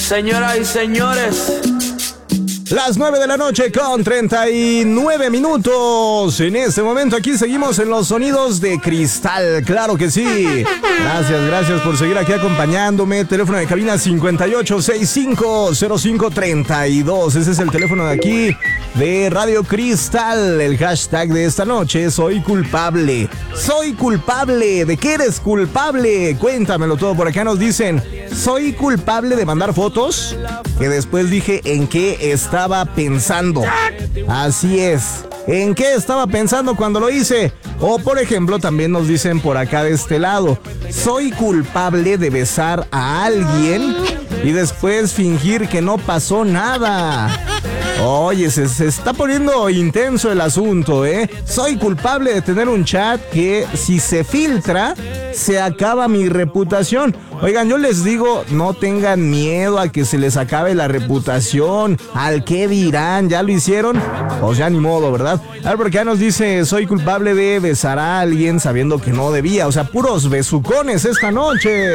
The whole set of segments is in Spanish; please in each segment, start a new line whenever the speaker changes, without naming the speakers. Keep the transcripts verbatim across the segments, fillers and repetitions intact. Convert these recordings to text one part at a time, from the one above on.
Señoras y señores,
las nueve de la noche con treinta y nueve minutos. En este momento aquí seguimos en los sonidos de Cristal. Claro que sí. Gracias, gracias por seguir aquí acompañándome. Teléfono de cabina cincuenta y ocho sesenta y cinco cero cinco treinta y dos. Ese es el teléfono de aquí de Radio Cristal. El hashtag de esta noche: soy culpable. Soy culpable. ¿De qué eres culpable? Cuéntamelo todo. Por acá nos dicen: soy culpable de mandar fotos que después dije en qué estaba pensando. Así es. ¿En qué estaba pensando cuando lo hice? O por ejemplo, también nos dicen por acá de este lado: soy culpable de besar a alguien y después fingir que no pasó nada. Oye, se, se está poniendo intenso el asunto, ¿eh? Soy culpable de tener un chat que, si se filtra, se acaba mi reputación. Oigan, yo les digo, no tengan miedo a que se les acabe la reputación. ¿Al qué dirán? ¿Ya lo hicieron? Pues ya ni modo, ¿verdad? A ver, porque ya nos dice: soy culpable de besar a alguien sabiendo que no debía. O sea, puros besucones esta noche.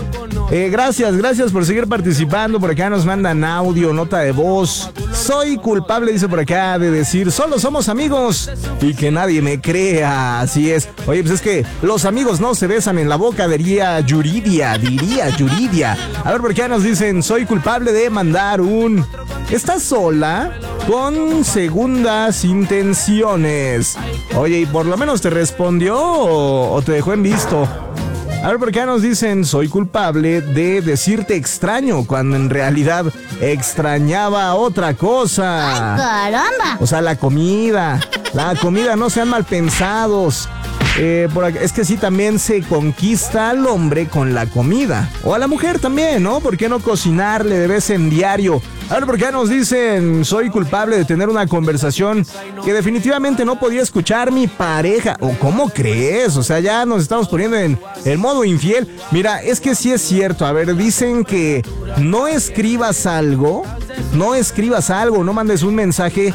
Eh, gracias, gracias por seguir participando. Por acá nos mandan audio, nota de voz. Soy culpable, dice por acá, de decir solo somos amigos y que nadie me crea. Así es. Oye, pues es que los amigos no se besan en la boca, diría Yuridia, diría Yuridia. A ver, por acá nos dicen: soy culpable de mandar un ¿estás sola? Con segundas intenciones. Oye, ¿y por lo menos te respondió o, o te dejó en visto? A ver, por qué nos dicen: soy culpable de decirte extraño cuando en realidad extrañaba otra cosa.
¡Ay, caramba!
O sea, la comida. La comida, no sean mal pensados. Eh, por acá, es que sí, también se conquista al hombre con la comida. O a la mujer también, ¿no? ¿Por qué no cocinarle de vez en diario? A ver, ¿por qué nos dicen: soy culpable de tener una conversación que definitivamente no podía escuchar mi pareja? ¿O cómo crees? O sea, ya nos estamos poniendo en el modo infiel. Mira, es que sí es cierto. A ver, dicen que no escribas algo, no escribas algo, no mandes un mensaje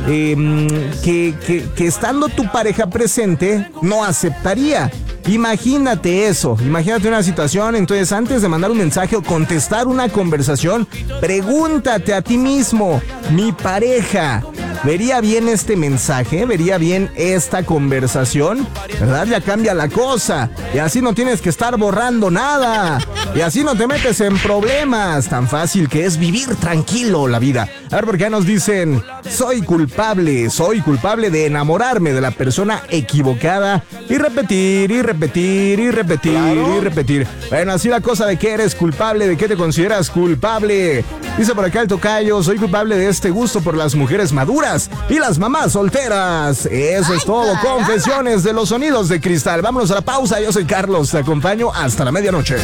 eh, que, que, que estando tu pareja presente no aceptaría. Imagínate eso, imagínate una situación. Entonces, antes de mandar un mensaje o contestar una conversación, pregúntate a ti mismo: ¿mi pareja vería bien este mensaje? ¿Vería bien esta conversación? ¿Verdad? Ya cambia la cosa. Y así no tienes que estar borrando nada. Y así no te metes en problemas. Tan fácil que es vivir tranquilo la vida. A ver, por qué nos dicen: soy culpable, soy culpable de enamorarme de la persona equivocada y repetir y repetir y repetir claro. y repetir. Bueno, así la cosa. ¿De qué eres culpable? ¿De qué te consideras culpable? Dice por acá el tocayo: soy culpable de este gusto por las mujeres maduras y las mamás solteras. Eso es todo. Confesiones de los sonidos de Cristal. Vámonos a la pausa. Yo soy Carlos, te acompaño hasta la medianoche.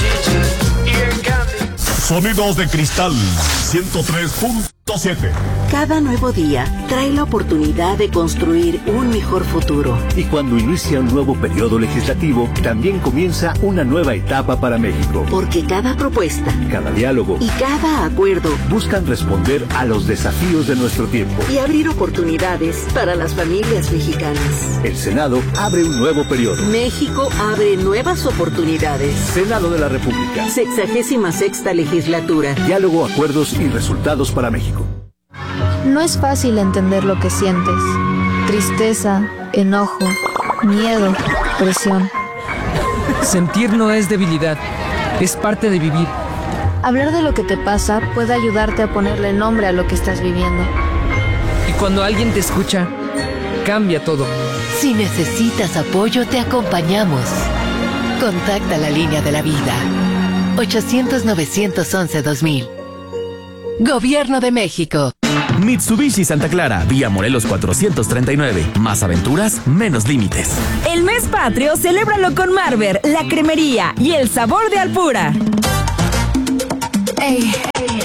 Sonidos de Cristal ciento tres punto siete.
Cada nuevo día trae la oportunidad de construir un mejor futuro.
Y cuando inicia un nuevo periodo legislativo, también comienza una nueva etapa para México.
Porque cada propuesta,
cada diálogo
y cada acuerdo
buscan responder a los desafíos de nuestro tiempo
y abrir oportunidades para las familias mexicanas.
El Senado abre un nuevo periodo.
México abre nuevas oportunidades.
Senado de la República.
Sexagésima sexta legislatura.
Diálogo, acuerdos y resultados para México.
No es fácil entender lo que sientes: tristeza, enojo, miedo, presión.
Sentir no es debilidad, es parte de vivir.
Hablar de lo que te pasa puede ayudarte a ponerle nombre a lo que estás viviendo.
Y cuando alguien te escucha, cambia todo.
Si necesitas apoyo, te acompañamos. Contacta la línea de la vida. ochocientos, novecientos once, dos mil. Gobierno de México.
Mitsubishi Santa Clara, vía Morelos cuatrocientos treinta y nueve. Más aventuras, menos límites.
El mes patrio, celébralo con Marber, la cremería y el sabor de Alpura.
Ey, ey,